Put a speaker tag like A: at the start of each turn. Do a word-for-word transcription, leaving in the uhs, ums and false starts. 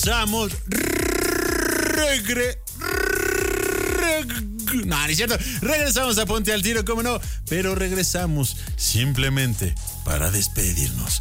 A: regresamos. Regre. Reg... No, no es cierto. Regresamos a Ponte al Tiro, cómo no. Pero regresamos simplemente para despedirnos.